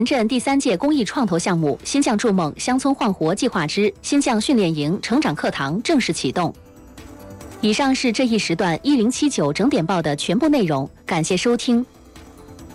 镇第3届公益创投项目“新将筑梦乡村焕活计划”之新将训练营成长课堂正式启动。以上是这一时段1079整点报的全部内容，感谢收听。